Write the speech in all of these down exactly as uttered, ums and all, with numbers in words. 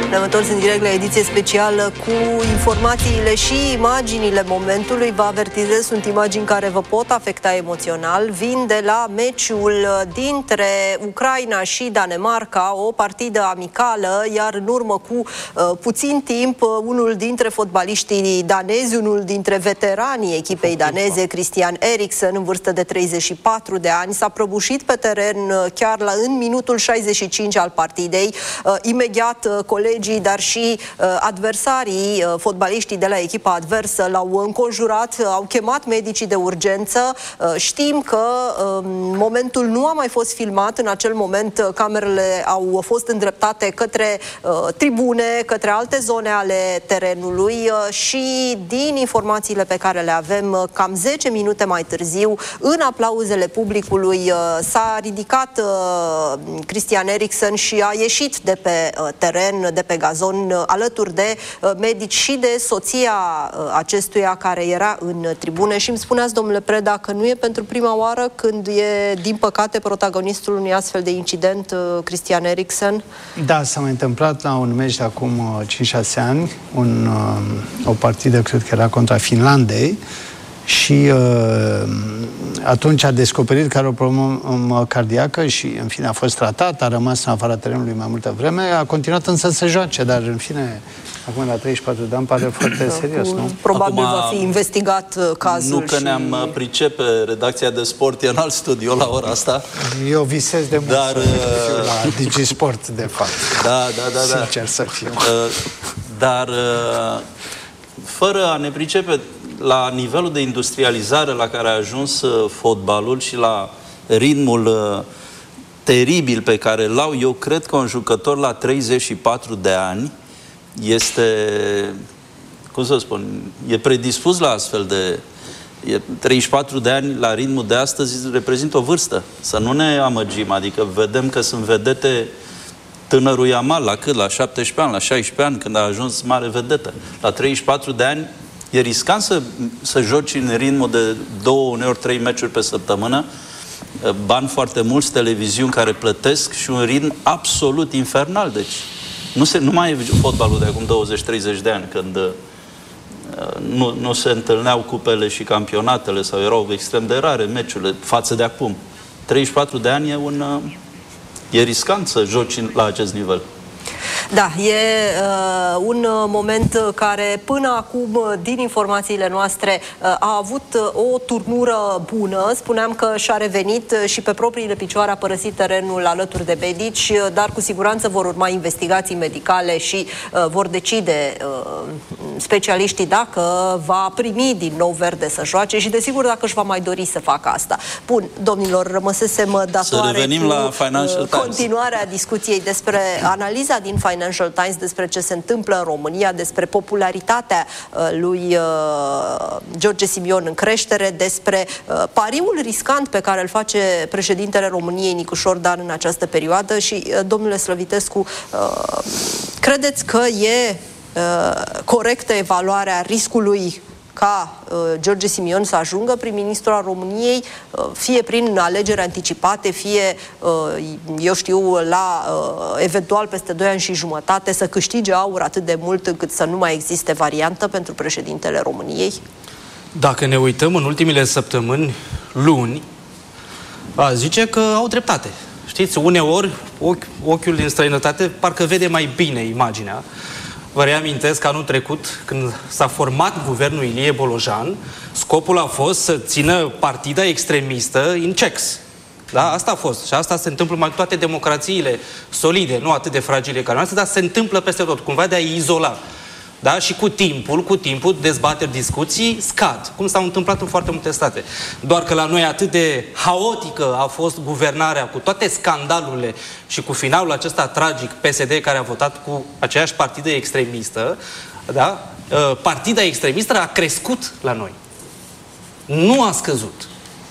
Ne-am întors în direct la ediție specială cu informațiile și imaginile momentului. Vă avertizez, sunt imagini care vă pot afecta emoțional. Vin de la meciul dintre Ucraina și Danemarca, o partidă amicală, iar în urmă cu uh, puțin timp, uh, unul dintre fotbaliștii danezi, unul dintre veteranii echipei daneze, Christian Eriksen, în vârstă de treizeci și patru de ani, s-a prăbușit pe teren uh, chiar la, în minutul șaizeci și cinci al partidei. Uh, imediat uh, colegii, dar și uh, adversarii, uh, fotbaliștii de la echipa adversă l-au înconjurat, uh, au chemat medicii de urgență. Uh, știm că uh, momentul nu a mai fost filmat. În acel moment uh, camerele au fost îndreptate către uh, tribune, către alte zone ale terenului uh, și din informațiile pe care le avem, uh, cam zece minute mai târziu, în aplauzele publicului, uh, s-a ridicat uh, Christian Eriksen și a ieșit de pe uh, teren, de pe gazon, uh, alături de uh, medici și de soția uh, acestuia care era în tribune. Și îmi spuneați, domnule Preda, că nu e pentru prima oară când e, din păcate, protagonistul unui astfel de incident, uh, Christian Eriksen? Da, s-a mai întâmplat la un meci de acum uh, cinci șase ani, un, uh, o partidă, cred că era contra Finlandei, și uh, atunci a descoperit că are o problemă cardiacă și, în fine, a fost tratat, a rămas în afara terenului mai multă vreme, a continuat însă să joace, dar, în fine, acum la treizeci și patru de ani pare foarte serios, nu? Probabil Acum, va fi investigat uh, cazul. Nu că și... ne-am pricepe, redacția de sport e în alt studio la ora asta. Eu visez de mult Dar, să fiu la DigiSport, de fapt. Da, da, da, da. Sincer să fiu. Dar, fără a ne pricepe la nivelul de industrializare la care a ajuns fotbalul și la ritmul teribil pe care l-au, eu cred că un jucător la treizeci și patru de ani este, cum să spun, e predispus la astfel de... E, treizeci și patru de ani la ritmul de astăzi reprezintă o vârstă. Să nu ne amăgim, adică vedem că sunt vedete. Tânărul Yamal, la cât? La șaptesprezece ani, la șaisprezece ani, când a ajuns mare vedetă. La treizeci și patru de ani e riscant să, să joci în ritmul de două, uneori trei meciuri pe săptămână, bani foarte mulți, televiziuni care plătesc și un ritm absolut infernal. Deci nu, se, nu mai e fotbalul de acum douăzeci treizeci de ani, când uh, nu, nu se întâlneau cupele și campionatele sau erau extrem de rare meciurile față de acum. treizeci și patru de ani e un... Uh, E riscant să joci la acest nivel. Da, e uh, un moment care până acum, din informațiile noastre, uh, a avut o turnură bună. Spuneam că și-a revenit și pe propriile picioare a părăsit terenul alături de medici, dar cu siguranță vor urma investigații medicale și uh, vor decide uh, specialiștii dacă va primi din nou verde să joace și, desigur, dacă își va mai dori să facă asta. Bun, domnilor, rămăsesem datoare cu la Financial Times. Continuarea discuției despre analiza din Financial Times, despre ce se întâmplă în România, despre popularitatea uh, lui uh, George Simion în creștere, despre uh, pariul riscant pe care îl face președintele României, Nicușor Dan, în această perioadă. Și, uh, domnule Slăvitescu, uh, credeți că e uh, corectă evaluarea riscului ca uh, George Simion să ajungă prim-ministru al României, uh, fie prin alegeri anticipate, fie, uh, eu știu, la uh, eventual peste doi ani și jumătate, să câștige aur atât de mult încât să nu mai existe variantă pentru președintele României? Dacă ne uităm în ultimele săptămâni, luni, a zice că au dreptate. Știți, uneori ochi, ochiul din străinătate parcă vede mai bine imaginea. Vă reamintesc că anul trecut, când s-a format guvernul Ilie Bolojan, scopul a fost să țină partida extremistă in checks. Da? Asta a fost. Și asta se întâmplă mai toate democrațiile solide, nu atât de fragile ca noastră, dar se întâmplă peste tot, cumva de a izola. Da? Și cu timpul, cu timpul, dezbateri, discuții scad, cum s-au întâmplat în foarte multe state. Doar că la noi atât de haotică a fost guvernarea, cu toate scandalurile și cu finalul acesta tragic, P S D care a votat cu aceeași partidă extremistă, da? Partida extremistă a crescut la noi. Nu a scăzut.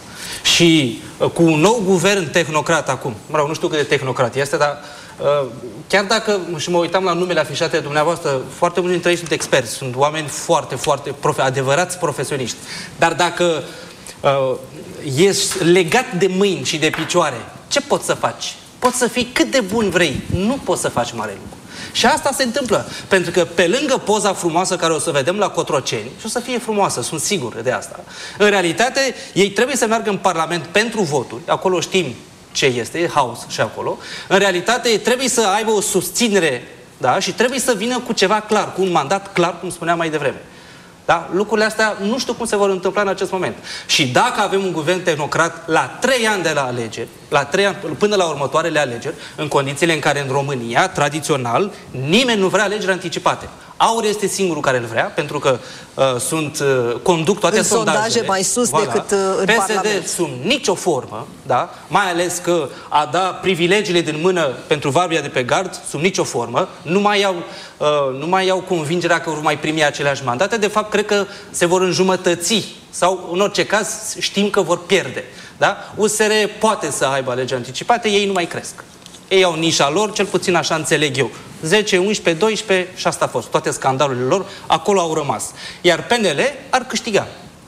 Și cu un nou guvern tehnocrat acum, mă rog, nu știu cât de tehnocrat este, dar chiar dacă, și mă uitam la numele afișate de dumneavoastră, foarte mulți dintre ei sunt experți, sunt oameni foarte, foarte profe adevărați profesioniști. Dar dacă uh, ești legat de mâini și de picioare, ce poți să faci? Poți să fii cât de bun vrei, nu poți să faci mare lucru. Și asta se întâmplă, pentru că pe lângă poza frumoasă care o să vedem la Cotroceni, și o să fie frumoasă, sunt sigur de asta, în realitate ei trebuie să meargă în Parlament pentru voturi, acolo știm ce este, e haos și acolo, în realitate ei trebuie să aibă o susținere, da? Și trebuie să vină cu ceva clar, cu un mandat clar, cum spuneam mai devreme. Da? Lucrurile astea nu știu cum se vor întâmpla în acest moment. Și dacă avem un guvern tehnocrat la trei ani de la alegeri, la trei ani, până la următoarele alegeri, în condițiile în care în România, tradițional, nimeni nu vrea alegeri anticipate. Aur este singurul care îl vrea, pentru că uh, sunt, uh, conduc toate în sondajele. sondaje mai sus voilà. decât uh, în P S D Parlament. sub nicio formă, da? Mai ales că a da privilegiile din mână pentru Varbia de pe gard, sub nicio formă, nu mai au, uh, nu mai au convingerea că vor mai primi aceleași mandate. De fapt, cred că se vor înjumătăți sau, în orice caz, știm că vor pierde. Da? U S R poate să aibă alegeri anticipate, ei nu mai cresc. Ei au nișa lor, cel puțin așa înțeleg eu. zece, unsprezece, doisprezece și asta a fost. Toate scandalurile lor acolo au rămas. Iar P N L ar câștiga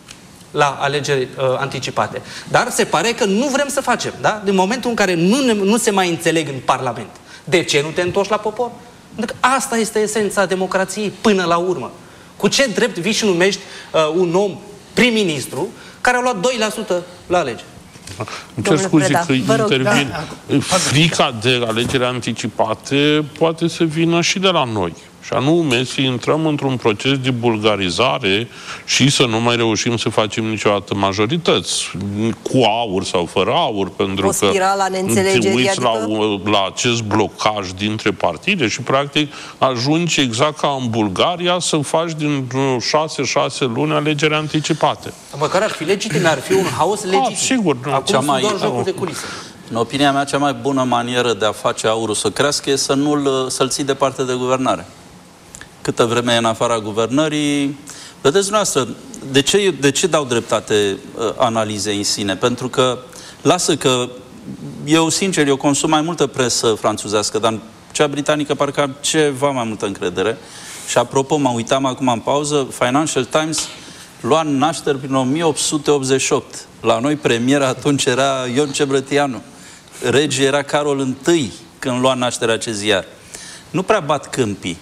la alegeri uh, anticipate. Dar se pare că nu vrem să facem. Da? Din momentul în care nu, ne, nu se mai înțeleg în Parlament. De ce nu te întorci la popor? Pentru că asta este esența democrației până la urmă. Cu ce drept vii și numești uh, un om prim-ministru care a luat doi la sută la alegeri? Îmi cer scuze că intervin. Frica de alegeri anticipate poate să vină și de la noi. Și anume să intrăm într-un proces de bulgarizare și să nu mai reușim să facem niciodată majorități. Cu aur sau fără aur, pentru o spirală a neînțelegerii, că te uiți adică... la, la acest blocaj dintre partide și practic ajungi exact ca în Bulgaria să faci din șase, șase luni alegeri anticipate. Măcar ar fi legitim, ar fi un haos legitim. Ah, sigur. Acum cea sunt mai, doar jocuri de culise. În opinia mea, cea mai bună manieră de a face aurul să crească e să nu-l, să-l ții departe de guvernare. Câtă vreme e în afara guvernării... Vedeți dumneavoastră, de ce, de ce dau dreptate uh, analizei în sine? Pentru că, lasă că eu, sincer, eu consum mai multă presă franțuzească, dar cea britanică parcă am ceva mai multă încredere. Și apropo, mă uitam acum în pauză, Financial Times lua nașteri prin o mie opt sute optzeci și opt. La noi premier atunci era Ion Cebrătianu. Rege era Carol I când lua nașterea acest ziar. Nu prea bat câmpii.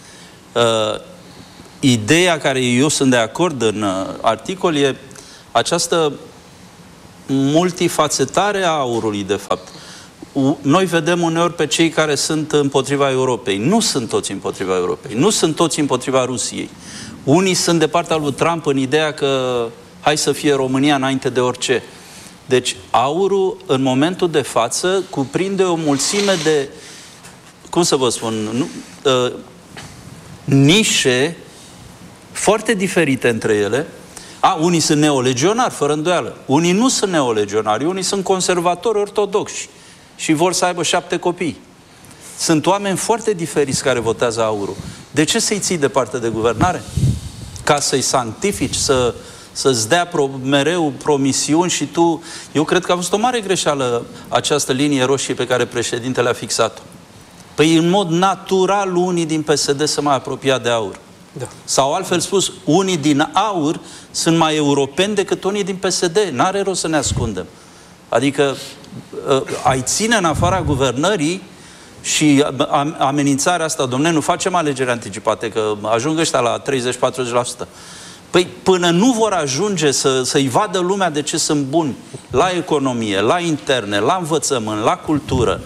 Uh, ideea care eu sunt de acord în uh, articol e această multifacetare a aurului, de fapt. U noi vedem uneori pe cei care sunt împotriva Europei. Nu sunt toți împotriva Europei. Nu sunt toți împotriva Rusiei. Unii sunt de partea lui Trump în ideea că hai să fie România înainte de orice. Deci aurul, în momentul de față, cuprinde o mulțime de, cum să vă spun, nu, uh, nișe foarte diferite între ele. A, unii sunt neolegionari, fără îndoială. Unii nu sunt neolegionari, unii sunt conservatori ortodoxi și vor să aibă șapte copii. Sunt oameni foarte diferiți care votează aurul. De ce să-i ții departe de guvernare? Ca să-i sanctifici, să, să-ți dea pro, mereu promisiuni și tu... Eu cred că a fost o mare greșeală această linie roșie pe care președintele a fixat-o. Păi, în mod natural, unii din P S D se mai apropia de aur. Da. Sau, altfel spus, unii din aur sunt mai europeni decât unii din P S D. N-are rost să ne ascundem. Adică, ai ține în afara guvernării și amenințarea asta, dom'le, nu facem alegeri anticipate, că ajung ăștia la treizeci patruzeci la sută. Păi, până nu vor ajunge să, să-i vadă lumea de ce sunt buni la economie, la interne, la învățământ, la cultură,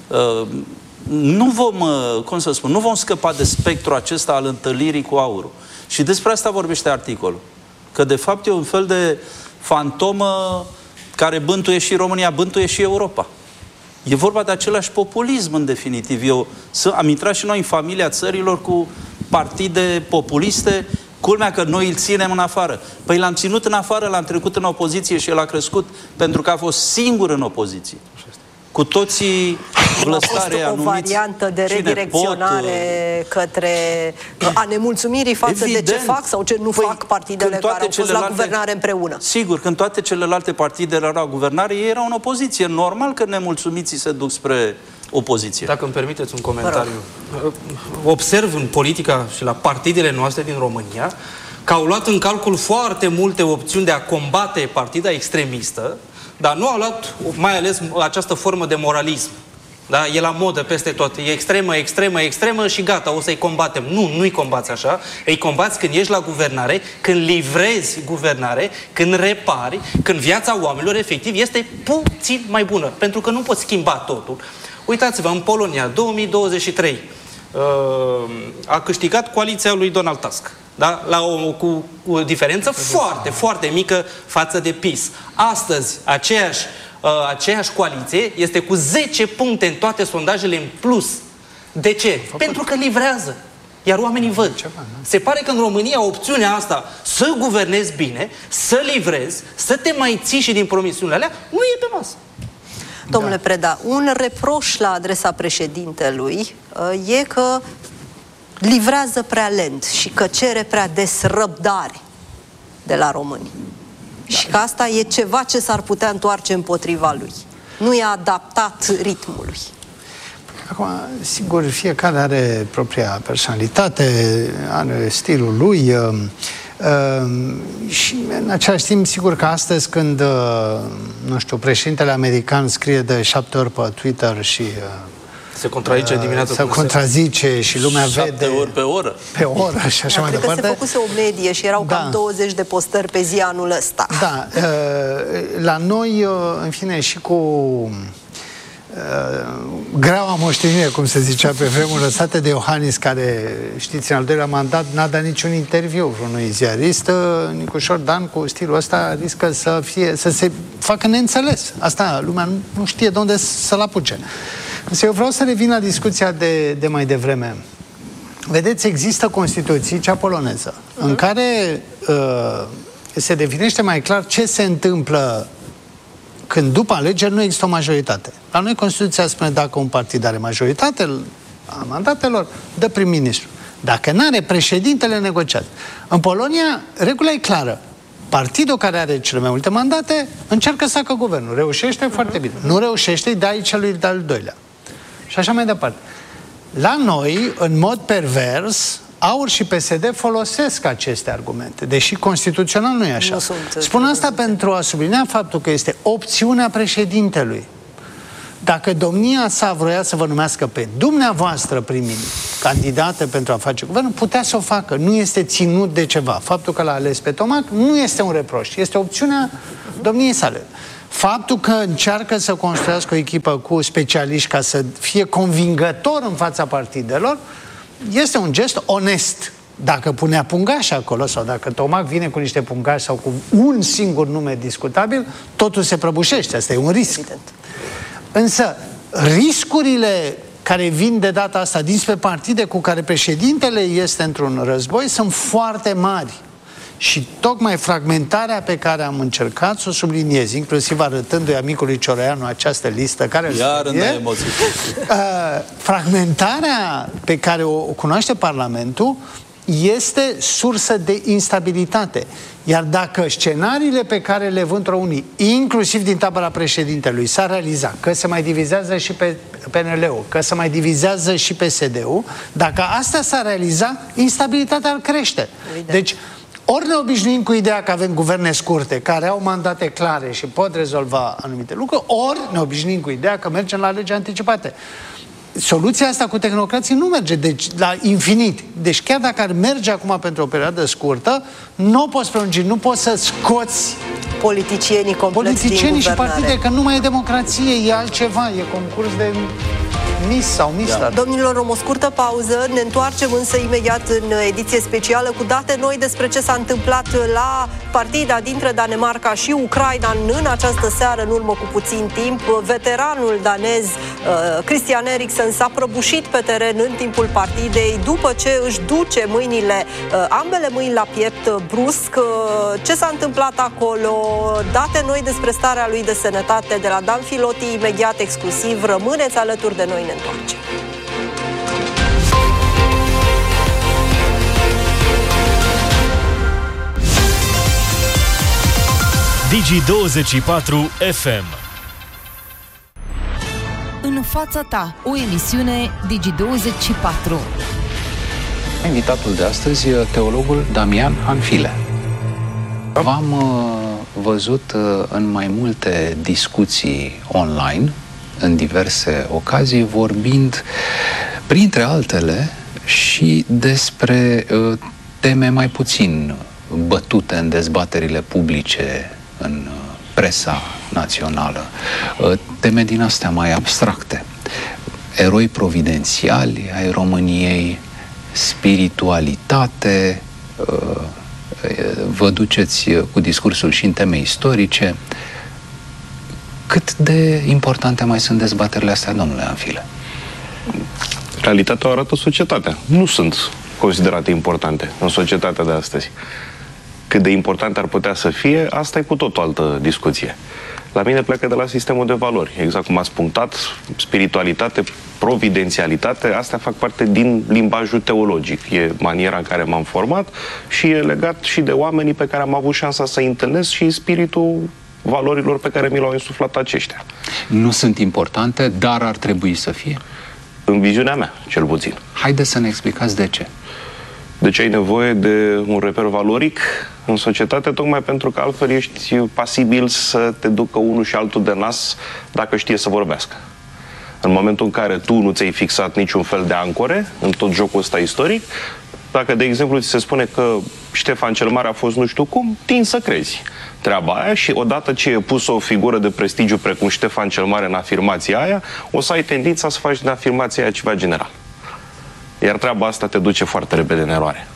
nu vom, cum să spun, nu vom scăpa de spectrul acesta al întâlnirii cu aurul. Și despre asta vorbește articolul. Că de fapt e un fel de fantomă care bântuie și România, bântuie și Europa. E vorba de același populism, în definitiv. Eu am intrat și noi în familia țărilor cu partide populiste, culmea că noi îl ținem în afară. Păi l-am ținut în afară, l-am trecut în opoziție și el a crescut pentru că a fost singur în opoziție. Cu toții vlăstare a fost o variantă de redirecționare pot, către a nemulțumirii față evident, de ce fac sau ce nu păi, fac partidele care au fost la guvernare împreună. Sigur, când toate celelalte partide erau la guvernare, ei erau în opoziție. Normal că nemulțumiții se duc spre opoziție. Dacă îmi permiteți un comentariu. Observ în politica și la partidele noastre din România că au luat în calcul foarte multe opțiuni de a combate partida extremistă, dar nu au luat mai ales această formă de moralism. Da? E la modă peste tot. E extremă, extremă, extremă și gata, o să-i combatem. Nu, nu-i combați așa. Îi combați când ești la guvernare, când livrezi guvernare, când repari, când viața oamenilor efectiv este puțin mai bună. Pentru că nu poți schimba totul. Uitați-vă, în Polonia, două mii douăzeci și trei, a câștigat coaliția lui Donald Tusk. Da? La o, cu, cu o diferență foarte, foarte mică față de P I S. Astăzi, aceeași aceeași coaliție este cu zece puncte în toate sondajele în plus. De ce? Pentru că livrează. Iar oamenii văd. Se pare că în România opțiunea asta să guvernezi bine, să livrezi, să te mai ții și din promisiunile alea, nu e pe masă. Domnule Preda, un reproș la adresa președintelui e că livrează prea lent și că cere prea des răbdare de la români. Da. Și că asta e ceva ce s-ar putea întoarce împotriva lui. Nu e adaptat ritmului. Acum, sigur, fiecare are propria personalitate, are stilul lui uh, uh, și în același timp, sigur că astăzi când, uh, nu știu, președintele american scrie de șapte ori pe Twitter și uh, se contrazice dimineața. Se contrazice și lumea șapte vede... ori pe oră. Pe oră și așa da, mai cred departe. Cred că se făcuse o medie și erau da. cam douăzeci de postări pe zi anul ăsta. Da. La noi, în fine, și cu greaua moștenire, cum se zicea pe vremuri, lăsate de Iohannis, care, știți, în al doilea mandat n-a dat niciun interviu vreunui ziarist, Nicușor Dan, cu stilul ăsta, riscă să, fie, să se facă neînțeles. Asta lumea nu, nu știe de unde să-l apuce. Însă eu vreau să revin la discuția de, de mai devreme. Vedeți, există Constituții, cea poloneză, uh-huh. în care uh, se definește mai clar ce se întâmplă când după alegeri nu există o majoritate. La noi Constituția spune dacă un partid are majoritate a mandatelor, dă prim-ministru. Dacă n-are, președintele negociat. În Polonia, regula e clară. Partidul care are cele mai multe mandate încearcă să facă guvernul. Reușește, uh-huh. foarte bine. Nu reușește, îi dai celui de-al doilea. Și așa mai departe. La noi, în mod pervers, AUR și P S D folosesc aceste argumente, deși constituțional nu e așa. Nu Spun asta pentru a sublinia faptul că este opțiunea președintelui. Dacă domnia sa vroia să vă numească pe dumneavoastră prim-ministru, candidată pentru a face guvernul, putea să o facă. Nu este ținut de ceva. Faptul că l-a ales pe Tomac nu este un reproș. Este opțiunea domniei sale. Faptul că încearcă să construiască o echipă cu specialiști ca să fie convingător în fața partidelor, este un gest onest. Dacă punea pungași acolo sau dacă Tomac vine cu niște pungași sau cu un singur nume discutabil, totul se prăbușește. Asta e un risc. Evident. Însă, riscurile care vin de data asta dinspre partide cu care președintele este într-un război sunt foarte mari. Și tocmai fragmentarea pe care am încercat să o subliniez, inclusiv arătându-i amicului Cioroianu această listă care Iar în emoții. Uh, fragmentarea pe care o cunoaște Parlamentul este sursă de instabilitate. Iar dacă scenariile pe care le vând unii, inclusiv din tabăra președintelui, s-ar realiza că se mai divizează și pe P N L-ul, că se mai divizează și P S D-ul, dacă asta s-ar realiza, instabilitatea ar crește. Evident. Deci, ori ne obișnuim cu ideea că avem guverne scurte, care au mandate clare și pot rezolva anumite lucruri, ori ne obișnuim cu ideea că mergem la legi anticipate. Soluția asta cu tehnocrații nu merge deci, la infinit. Deci chiar dacă ar merge acum pentru o perioadă scurtă, nu o poți prelungi, nu poți să scoți politicienii complet politicienii și partide, că nu mai e democrație, e altceva, e concurs de Miss sau Mister. Da. Domnilor, o scurtă pauză, ne întoarcem însă imediat în ediție specială cu date noi despre ce s-a întâmplat la partida dintre Danemarca și Ucraina în această seară, în urmă cu puțin timp. Veteranul danez uh, Christian Eriksen s-a prăbușit pe teren în timpul partidei după ce își duce mâinile, uh, ambele mâini la piept uh, brusc. Uh, ce s-a întâmplat acolo? Date noi despre starea lui de sănătate de la Dan Filoti, imediat exclusiv. Rămâneți alături de noi, ne întoarcem. Digi douăzeci și patru F M. În fața ta, o emisiune Digi douăzeci și patru. Invitatul de astăzi e teologul Damian Hanfile. V-am uh, văzut uh, în mai multe discuții online în diverse ocazii, vorbind, printre altele, și despre uh, teme mai puțin bătute în dezbaterile publice, în uh, presa națională, uh, teme din astea mai abstracte. Eroi providențiali ai României, spiritualitate, uh, vă duceți cu discursul și în teme istorice. Cât de importante mai sunt dezbaterile astea, domnule Anfile? Realitatea o arată societatea. Nu sunt considerate importante în societatea de astăzi. Cât de importante ar putea să fie, asta e cu tot o altă discuție. La mine pleacă de la sistemul de valori. Exact cum ați punctat, spiritualitate, providențialitate, astea fac parte din limbajul teologic. E maniera în care m-am format și e legat și de oamenii pe care am avut șansa să-i întâlnesc și spiritul valorilor pe care mi l-au insuflat aceștia. Nu sunt importante, dar ar trebui să fie? În viziunea mea, cel puțin. Haideți să ne explicați de ce. De ce ai nevoie de un reper valoric în societate? Tocmai pentru că altfel ești pasibil să te ducă unul și altul de nas dacă știe să vorbească. În momentul în care tu nu ți-ai fixat niciun fel de ancore în tot jocul ăsta istoric, dacă, de exemplu, ți se spune că Ștefan cel Mare a fost nu știu cum, tin să crezi treaba aia și odată ce e pusă o figură de prestigiu precum Ștefan cel Mare în afirmația aia, o să ai tendința să faci din afirmația aia ceva general. Iar treaba asta te duce foarte repede în eroare.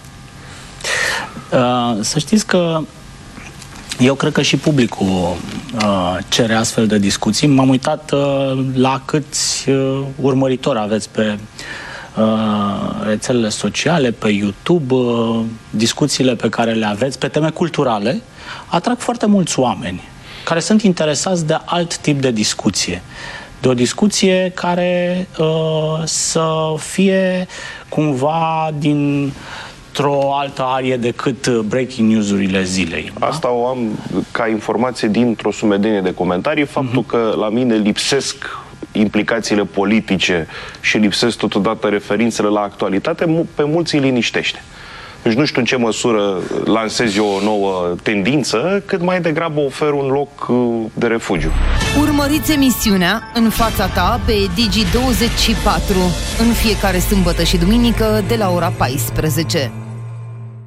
Uh, să știți că eu cred că și publicul uh, cere astfel de discuții. M-am uitat uh, la câți uh, urmăritori aveți pe uh, rețelele sociale, pe YouTube, uh, discuțiile pe care le aveți pe teme culturale atrag foarte mulți oameni care sunt interesați de alt tip de discuție. De o discuție care uh, să fie cumva din într-o altă arie decât breaking news-urile zilei. Asta o am ca informație dintr-o sumedenie de comentarii. Faptul uh-huh. că la mine lipsesc implicațiile politice și lipsesc totodată referințele la actualitate, pe mulți îi liniștește. Deci nu știu în ce măsură lansez eu o nouă tendință, cât mai degrabă ofer un loc de refugiu. Urmăriți emisiunea În fața ta pe Digi douăzeci și patru în fiecare sâmbătă și duminică de la ora paisprezece.